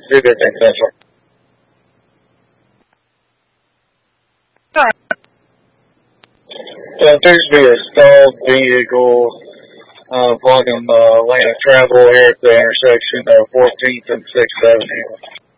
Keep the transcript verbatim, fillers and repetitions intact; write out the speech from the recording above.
do good things, essentially. Sorry. So it appears to be a stalled vehicle uh, blocking uh, lane of travel here at the intersection of fourteenth and sixth Avenue.